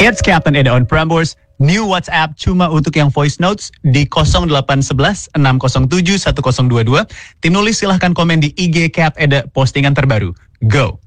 It's Captain Eda on Prambors. New WhatsApp cuma untuk yang voice notes di 0811 607 1022. Tim nulis silahkan komen di IG Cap Eda postingan terbaru. Go!